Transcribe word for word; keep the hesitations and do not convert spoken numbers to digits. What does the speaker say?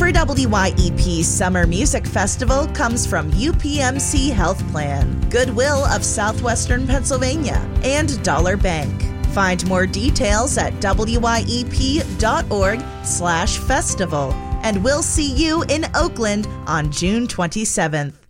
for W Y E P's Summer Music Festival comes from U P M C Health Plan, Goodwill of Southwestern Pennsylvania, and Dollar Bank. Find more details at W Y E P dot org slash festival, and we'll see you in Oakland on June twenty-seventh.